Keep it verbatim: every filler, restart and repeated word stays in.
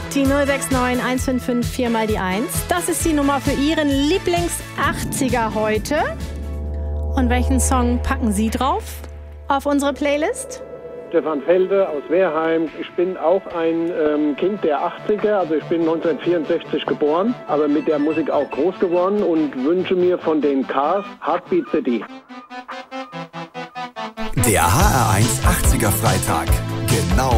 Die null sechs neun eins fünf fünf vier mal die eins. Das ist die Nummer für Ihren Lieblings-achtziger heute. Und welchen Song packen Sie drauf auf unsere Playlist? Stefan Felde aus Wehrheim. Ich bin auch ein ähm, Kind der achtziger, also ich bin neunzehnhundertvierundsechzig geboren, aber mit der Musik auch groß geworden und wünsche mir von den Cars Heartbeat C D. Der H R eins achtziger Freitag. Genau